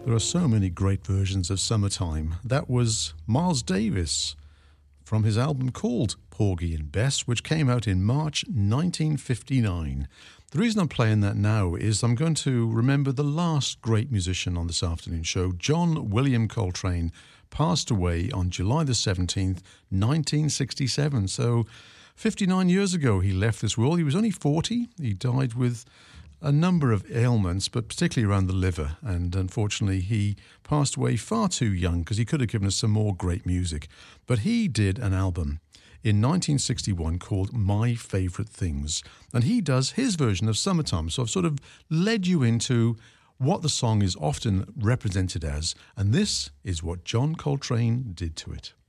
There are so many great versions of Summertime. That was Miles Davis from his album called Porgy and Bess, which came out in March 1959. The reason I'm playing that now is I'm going to remember the last great musician on this afternoon show. John William Coltrane passed away on July the 17th, 1967. So 59 years ago he left this world. He was only 40. He died with a number of ailments, but particularly around the liver. And unfortunately, he passed away far too young because he could have given us some more great music. But he did an album in 1961 called My Favorite Things. And he does his version of Summertime. So I've sort of led you into what the song is often represented as. And this is what John Coltrane did to it.